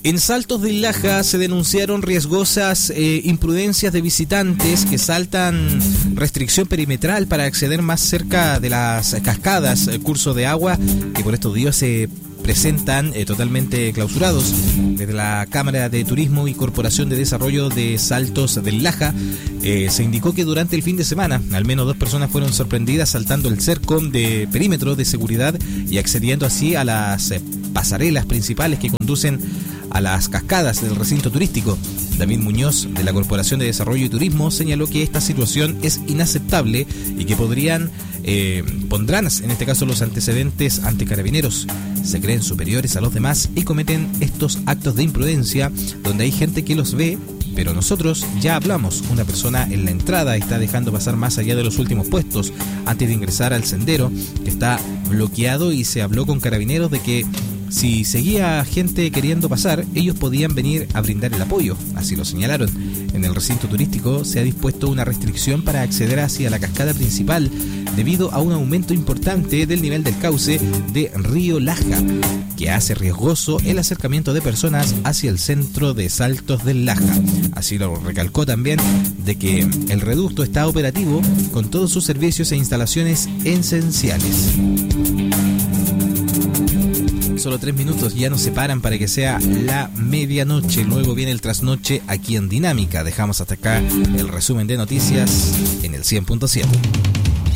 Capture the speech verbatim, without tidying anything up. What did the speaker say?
En Saltos del Laja se denunciaron riesgosas eh, imprudencias de visitantes que saltan restricción perimetral para acceder más cerca de las cascadas, el curso de agua que por estos días se presentan eh, totalmente clausurados. Desde la Cámara de Turismo y Corporación de Desarrollo de Saltos del Laja eh, se indicó que durante el fin de semana al menos dos personas fueron sorprendidas saltando el cerco de perímetro de seguridad y accediendo así a las eh, pasarelas principales que conducen a las cascadas del recinto turístico. David Muñoz, de la Corporación de Desarrollo y Turismo, señaló que esta situación es inaceptable y que podrían, eh, pondrán en este caso los antecedentes ante carabineros. Se creen superiores a los demás y cometen estos actos de imprudencia donde hay gente que los ve, pero nosotros ya hablamos. Una persona en la entrada está dejando pasar más allá de los últimos puestos antes de ingresar al sendero, que está bloqueado, y se habló con carabineros de que si seguía gente queriendo pasar, ellos podían venir a brindar el apoyo, así lo señalaron. En el recinto turístico se ha dispuesto una restricción para acceder hacia la cascada principal debido a un aumento importante del nivel del cauce de Río Laja, que hace riesgoso el acercamiento de personas hacia el centro de Saltos del Laja. Así lo recalcó también de que el reducto está operativo con todos sus servicios e instalaciones esenciales. Solo tres minutos ya nos separan para que sea la medianoche. Luego viene el trasnoche aquí en Dinámica. Dejamos hasta acá el resumen de noticias en el cien punto siete.